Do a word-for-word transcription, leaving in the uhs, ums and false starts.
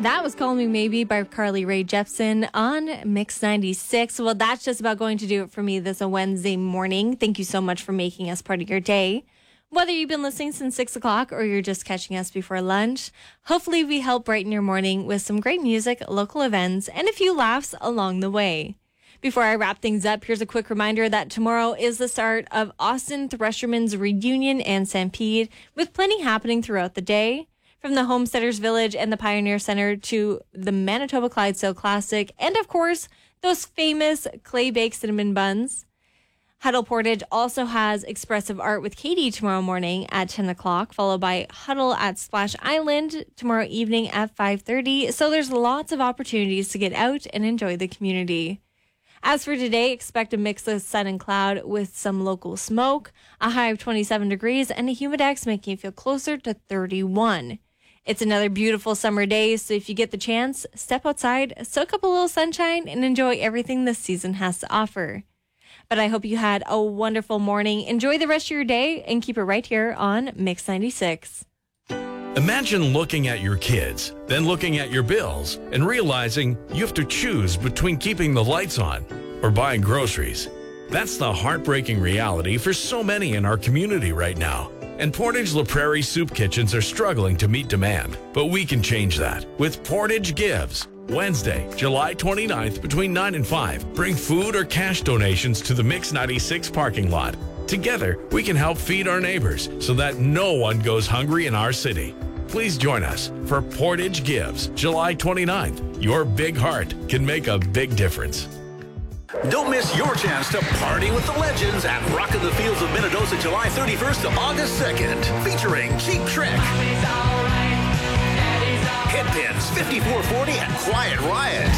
That was Call Me Maybe by Carly Rae Jepsen on Mix ninety-six. Well, that's just about going to do it for me this Wednesday morning. Thank you so much for making us part of your day. Whether you've been listening since six o'clock or you're just catching us before lunch, hopefully we help brighten your morning with some great music, local events, and a few laughs along the way. Before I wrap things up, here's a quick reminder that tomorrow is the start of Austin Threshermen's Reunion and Stampede, with plenty happening throughout the day. From the Homesteaders Village and the Pioneer Center to the Manitoba Clydesdale Classic, and of course, those famous clay-baked cinnamon buns. Huddle Portage also has expressive art with Katie tomorrow morning at ten o'clock, followed by Huddle at Splash Island tomorrow evening at five thirty. So there's lots of opportunities to get out and enjoy the community. As for today, expect a mix of sun and cloud with some local smoke, a high of twenty-seven degrees, and a humidex making you feel closer to thirty-one. It's another beautiful summer day, so if you get the chance, step outside, soak up a little sunshine, and enjoy everything this season has to offer. But I hope you had a wonderful morning. Enjoy the rest of your day and keep it right here on Mix ninety-six. Imagine looking at your kids, then looking at your bills, and realizing you have to choose between keeping the lights on or buying groceries. That's the heartbreaking reality for so many in our community right now. And Portage La Prairie soup kitchens are struggling to meet demand. But we can change that with Portage Gives. Wednesday, July twenty-ninth, between nine and five. Bring food or cash donations to the Mix ninety-six parking lot. Together, we can help feed our neighbors so that no one goes hungry in our city. Please join us for Portage Gives, July twenty-ninth. Your big heart can make a big difference. Don't miss your chance to party with the legends at Rock of the Fields of Minnedosa, July thirty-first to August second, featuring Cheap Trick, Headpins, fifty-four forty, and Quiet Riot.